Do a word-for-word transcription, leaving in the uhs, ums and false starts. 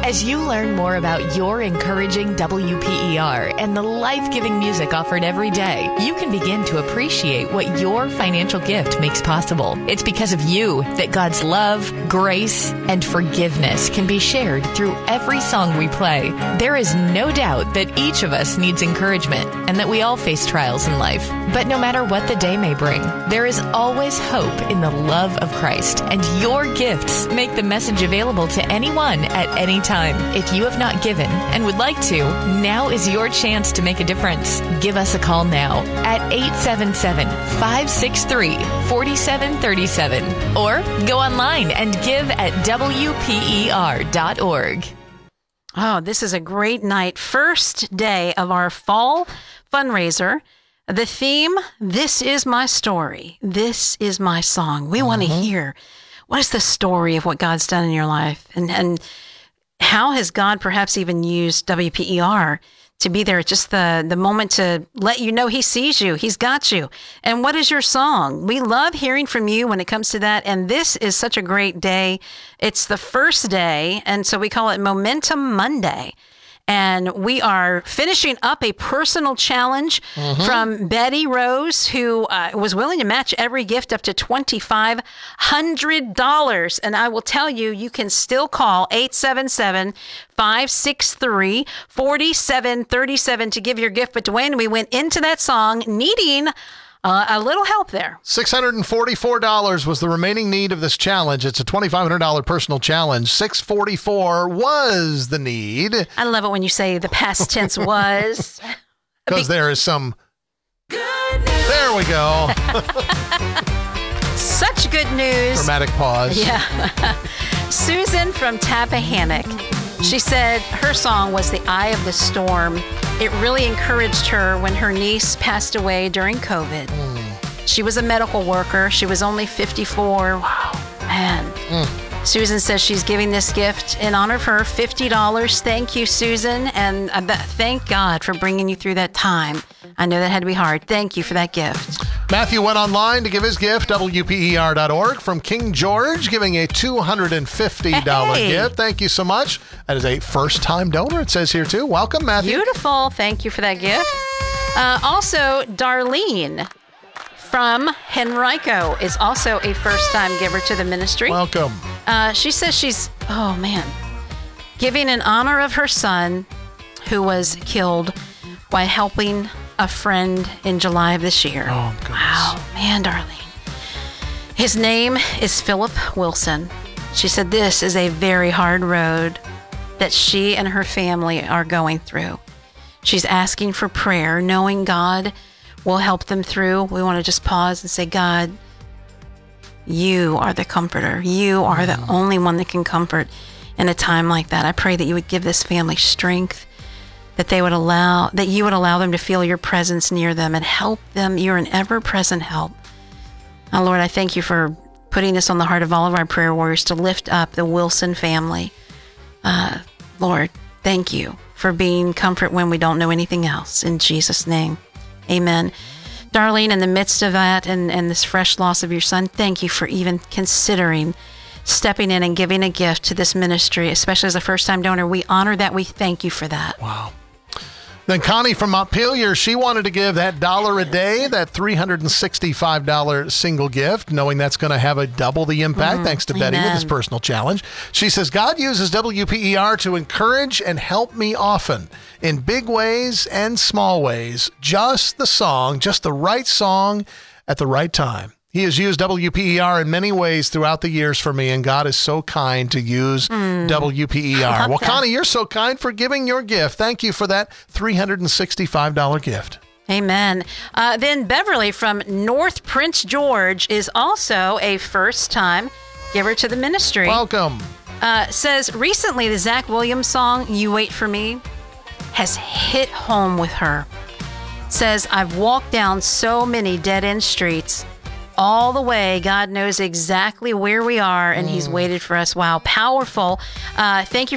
As you learn more about your encouraging W P E R and the life-giving music offered every day, you can begin to appreciate what your financial gift makes possible. It's because of you that God's love, grace, and forgiveness can be shared through every song we play. There is no doubt that each of us needs encouragement and that we all face trials in life. But no matter what the day may bring, there is always hope in the love of Christ, and your gifts make the message available to anyone at any time. If you have not given and would like to, now is your chance to make a difference. Give us a call now at eight seven seven, five six three, four seven three seven or go online and give at W P E R dot org. Oh, this is a great night. First day of our fall fundraiser. The theme, This is My Story. This is my song. We mm-hmm. want to hear, what is the story of what God's done in your life? And, and how has God perhaps even used W P E R to be there at just the, the moment to let you know he sees you, he's got you? And what is your song? We love hearing from you when it comes to that. And this is such a great day. It's the first day, and so we call it Momentum Monday. And we are finishing up a personal challenge mm-hmm. from Betty Rose, who uh, was willing to match every gift up to twenty-five hundred dollars. And I will tell you, you can still call eight seven seven, five six three, four seven three seven to give your gift. But Dwayne, we went into that song needing Uh, a little help there. six hundred forty-four dollars was the remaining need of this challenge. It's a twenty-five hundred dollars personal challenge. six hundred forty-four was the need. I love it when you say the past tense was. Because there is some... Good news. There we go. Such good news. Dramatic pause. Yeah. Susan from Tappahannock. She said her song was The Eye of the Storm. It really encouraged her when her niece passed away during COVID. Mm. She was a medical worker. She was only fifty-four. Wow. Man. Mm. Susan says she's giving this gift in honor of her, fifty dollars. Thank you, Susan. And I bet, thank God for bringing you through that time. I know that had to be hard. Thank you for that gift. Matthew went online to give his gift, W P E R dot org, from King George, giving a two hundred fifty dollars hey. gift. Thank you so much. That is a first-time donor, it says here, too. Welcome, Matthew. Beautiful. Thank you for that gift. Uh, also, Darlene from Henrico is also a first-time giver to the ministry. Welcome. Uh, she says she's, oh, man, giving in honor of her son who was killed by helping a friend in July of this year. Oh, goodness. Wow, man, Darlene. His name is Philip Wilson. She said this is a very hard road that she and her family are going through. She's asking for prayer, knowing God will help them through. We want to just pause and say, God, you are the comforter. You are the only one that can comfort in a time like that. I pray that you would give this family strength, that they would allow, that you would allow them to feel your presence near them and help them. You're an ever-present help. Oh, Lord, I thank you for putting this on the heart of all of our prayer warriors to lift up the Wilson family. Uh, Lord, thank you for being comfort when we don't know anything else. In Jesus' name, amen. Darlene, in the midst of that and, and this fresh loss of your son, thank you for even considering stepping in and giving a gift to this ministry, especially as a first-time donor. We honor that. We thank you for that. Wow. Then Connie from Montpelier, she wanted to give that dollar a day, that three hundred sixty-five dollars single gift, knowing that's going to have a double the impact, mm, thanks to amen. Betty with this personal challenge. She says, God uses W P E R to encourage and help me often in big ways and small ways. Just the song, just the right song at the right time. He has used W P E R in many ways throughout the years for me, and God is so kind to use mm. W P E R. Well, that. Connie, you're so kind for giving your gift. Thank you for that three hundred sixty-five dollars gift. Amen. Uh, then Beverly from North Prince George is also a first-time giver to the ministry. Welcome. Uh, says, recently the Zach Williams song, You Wait For Me, has hit home with her. Says, I've walked down so many dead-end streets. All the way, God knows exactly where we are, and mm. He's waited for us. Wow, powerful. Uh, thank you